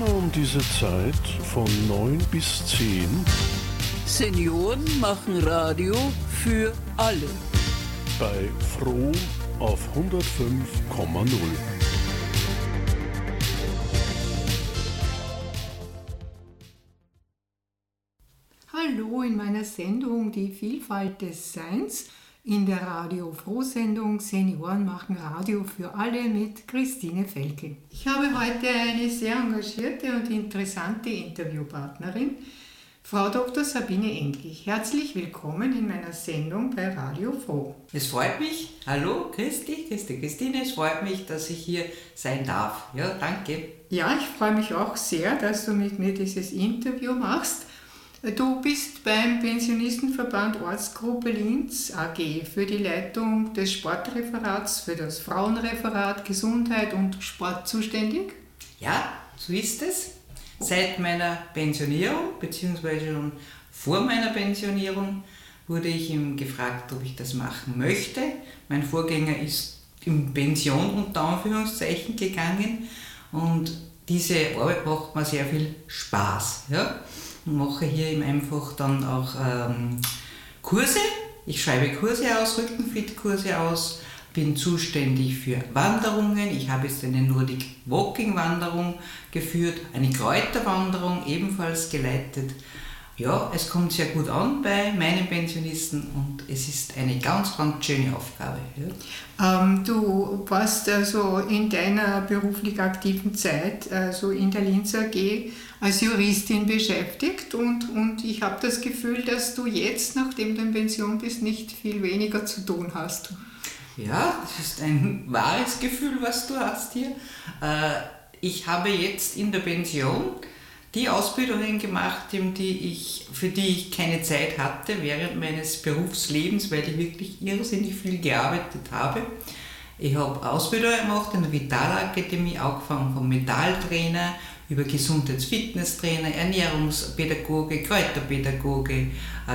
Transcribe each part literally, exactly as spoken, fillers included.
Immer um diese Zeit von neun bis zehn. Senioren machen Radio für alle. Bei Froh auf hundertfünf Komma null. Hallo in meiner Sendung Die Vielfalt des Seins in der Radio-Froh-Sendung Senioren machen Radio für alle mit Christine Felkel. Ich habe heute eine sehr engagierte und interessante Interviewpartnerin, Frau Doktor Sabine Endlich. Herzlich willkommen in meiner Sendung bei Radio Froh. Es freut mich, hallo Christi, Christi, Christine, es freut mich, dass ich hier sein darf. Ja, danke. Ja, ich freue mich auch sehr, dass du mit mir dieses Interview machst. Du bist beim Pensionistenverband Ortsgruppe Linz A G für die Leitung des Sportreferats, für das Frauenreferat Gesundheit und Sport zuständig? Ja, so ist es. Seit meiner Pensionierung, beziehungsweise schon vor meiner Pensionierung, wurde ich ihm gefragt, ob ich das machen möchte. Mein Vorgänger ist in Pension unter Anführungszeichen gegangen und diese Arbeit macht mir sehr viel Spaß. Ja? Ich mache hier eben einfach dann auch ähm, Kurse. Ich schreibe Kurse aus, Rückenfit-Kurse aus, bin zuständig für Wanderungen. Ich habe jetzt eine Nordic Walking Wanderung geführt, eine Kräuterwanderung ebenfalls geleitet. Ja, es kommt sehr gut an bei meinen Pensionisten und es ist eine ganz, ganz schöne Aufgabe. Ja. Ähm, du warst also in deiner beruflich aktiven Zeit, also in der Linz A G, als Juristin beschäftigt und, und ich habe das Gefühl, dass du jetzt, nachdem du in Pension bist, nicht viel weniger zu tun hast. Ja, das ist ein wahres Gefühl, was du hast hier. Ich habe jetzt in der Pension die Ausbildungen gemacht, die ich, für die ich keine Zeit hatte während meines Berufslebens, weil ich wirklich irrsinnig viel gearbeitet habe. Ich habe Ausbildungen gemacht in der Vitalakademie, angefangen vom Mentaltrainer über Gesundheits-Fitnesstrainer, Ernährungspädagoge, Kräuterpädagoge,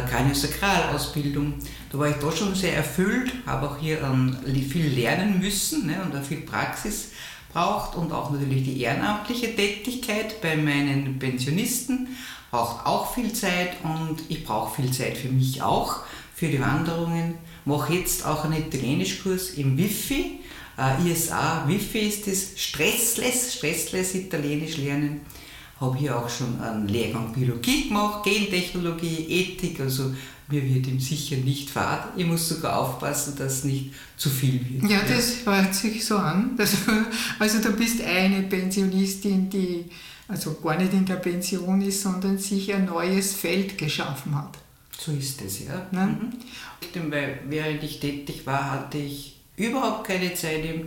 Kraniosakralausbildung. Da war ich da schon sehr erfüllt, habe auch hier ähm, viel lernen müssen, ne, und auch viel Praxis braucht und auch natürlich die ehrenamtliche Tätigkeit bei meinen Pensionisten braucht auch viel Zeit und ich brauche viel Zeit für mich auch, für die Wanderungen. Mache jetzt auch einen Italienischkurs im Wifi, äh, I S A, Wifi ist das, Stressless, Stressless Italienisch lernen. Habe hier auch schon einen Lehrgang Biologie gemacht, Gentechnologie, Ethik, also mir wird ihm sicher nicht fad. Ich muss sogar aufpassen, dass es nicht zu viel wird. Ja, das hört sich so an. Das, also du bist eine Pensionistin, die also gar nicht in der Pension ist, sondern sich ein neues Feld geschaffen hat. So ist es, ja. Mhm. Weil während ich tätig war, hatte ich überhaupt keine Zeit. Äh,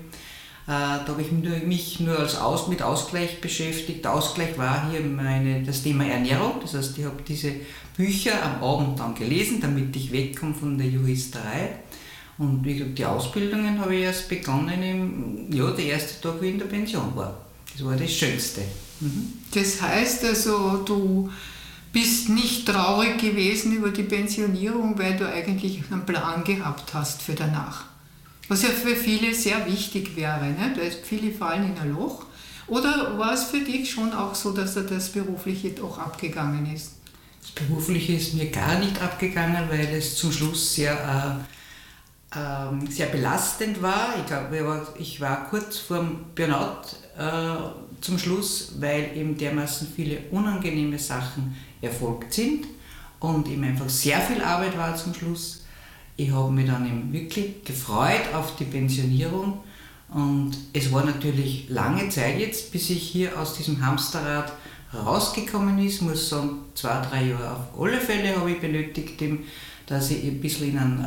da habe ich mich nur als Aus, mit Ausgleich beschäftigt. Der Ausgleich war hier meine, das Thema Ernährung. Das heißt, ich habe diese Bücher am Abend dann gelesen, damit ich wegkomme von der Juristerei. Und wie gesagt, die Ausbildungen habe ich erst begonnen, im, ja, der erste Tag, wie ich in der Pension war. Das war das Schönste. Mhm. Das heißt also, du bist nicht traurig gewesen über die Pensionierung, weil du eigentlich einen Plan gehabt hast für danach. Was ja für viele sehr wichtig wäre, ne? Weil viele fallen in ein Loch. Oder war es für dich schon auch so, dass das Berufliche doch abgegangen ist? Das Berufliche ist mir gar nicht abgegangen, weil es zum Schluss sehr, äh, äh, sehr belastend war. Ich glaube, ich war kurz vorm Burnout äh, zum Schluss, weil eben dermaßen viele unangenehme Sachen erfolgt sind und eben einfach sehr viel Arbeit war zum Schluss. Ich habe mich dann eben wirklich gefreut auf die Pensionierung und es war natürlich lange Zeit jetzt, bis ich hier aus diesem Hamsterrad rausgekommen ist. Ich muss sagen, zwei, drei Jahre auf alle Fälle habe ich benötigt, dass ich ein bisschen in einen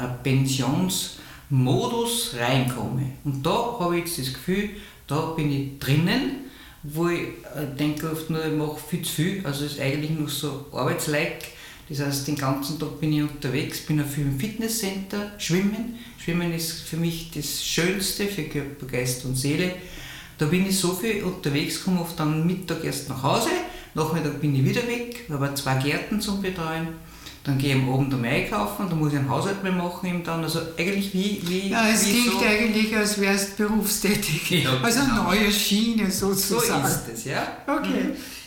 Pensionsmodus reinkomme. Und da habe ich jetzt das Gefühl, da bin ich drinnen, wo ich denke oft nur, ich mache viel zu viel, also es ist eigentlich noch so arbeitslike. Das heißt, den ganzen Tag bin ich unterwegs, bin auch viel im Fitnesscenter, schwimmen. Schwimmen ist für mich das Schönste für Körper, Geist und Seele. Da bin ich so viel unterwegs, komme oft am Mittag erst nach Hause, Nachmittag bin ich wieder weg, habe zwei Gärten zum Betreuen. Dann gehe ich am Abend einmal einkaufen, da muss ich einen Haushalt mehr machen. Eben dann. Also eigentlich wie, wie Ja, es wie klingt so eigentlich, als wärst du berufstätig. Ja, also eine genau. neue Schiene sozusagen. So ist es, ja. Okay. Mhm.